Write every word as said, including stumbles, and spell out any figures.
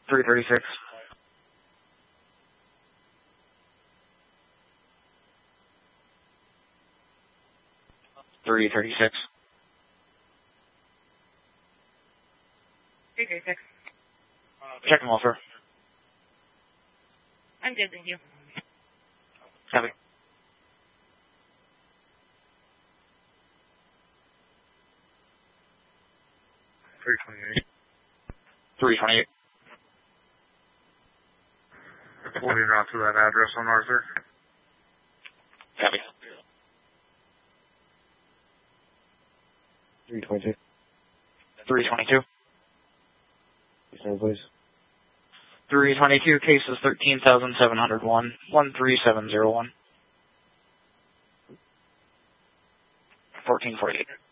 three thirty-six. three thirty-six. three thirty-six. Check them all, sir. I'm good, thank you. Copy. three twenty-eight. three twenty-eight. Pulling out to that address on Arthur. Copy. three twenty-two. three twenty-two. Stand, please. three twenty-two, cases thirteen thousand seven hundred one, one three seven zero one. fourteen forty-eight.